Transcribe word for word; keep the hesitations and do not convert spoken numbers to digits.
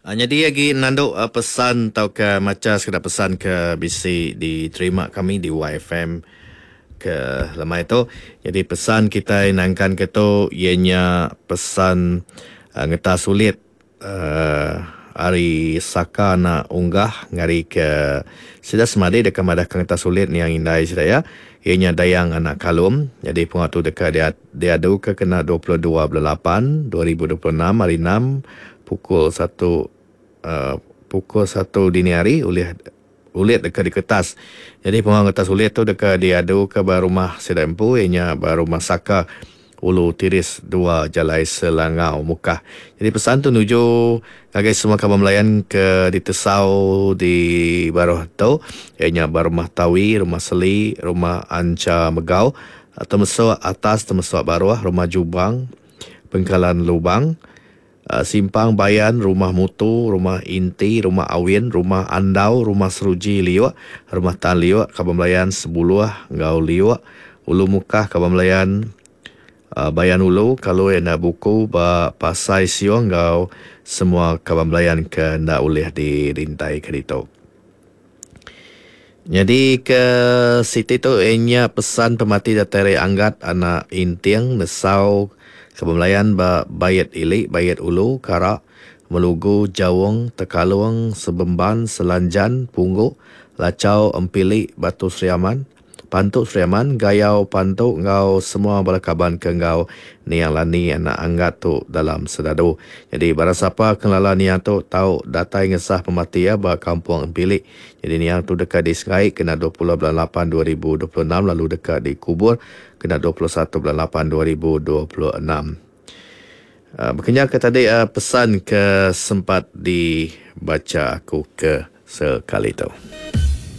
Uh, jadi lagi nanduk uh, pesan atau ke macam sekadar pesan ke bisi diterima kami di Y F M ke lemai itu. Jadi pesan kita inangkan ke tu ianya pesan uh, ngeta sulit uh, hari saka nak unggah ngari ke sida semadi dekat madahkan ngeta sulit ni yang indai sida ya. Ianya dayang anak kalum. Jadi pengatu dekat dia dia adu ke kena dua puluh dua bulan lapan dua ribu dua puluh enam hari enam pukul satu uh, pukul satu dini hari oleh ulit dekat di kertas. Jadi pengang kertas ulit tu dekat diadu ke rumah sedempu ianya rumah Saka Ulu Tiris dua Jalai Selangau Mukah. Jadi pesan tu nuju bagi semua kawan melayan ke ditesau di baruh tu ianya rumah Tawi, rumah Seli, rumah Anca Megau, termasuk atas termasuk baruh rumah Jubang, Pengkalan Lubang, Uh, Simpang Bayan, Rumah Mutu, Rumah Inti, Rumah Awin, Rumah Andau, Rumah Seruji Liwak, Rumah Tan Liwak, Kaban Melayan Sebuluah, Ngau Liwak, Ulu Mukah, Kaban Melayan uh, Bayan Ulu, kalau yang nak buku ba Pasai Siong, Ngau semua Kaban Melayan ke nak ulih di rintai ke itu. Jadi ke Siti tu ianya pesan pemati datare anggat anak intiang nesau Kebemelayan ba bayat ilik, bayat ulu, karak, melugu, jawong, tekaluang, sebemban, selanjan, punggu, lacau, empilik, batu seriaman, pantuk seriaman, gayau, pantuk, ngau semua berkaban ke ngau ni yang lani anak anggat tu dalam sedadu. Jadi barasapa kelala ni yang tu tahu datai ngesah pemati ya ba kampung empilik. Jadi ni yang tu dekat di Sengai kena dua puluh bulan lapan dua ribu dua puluh enam, lalu dekat di Kubur kena dua puluh satu bulan lapan dua ribu dua puluh enam. Uh, Berkenyak ke tadi uh, pesan ke sempat dibaca aku ke sekali tu.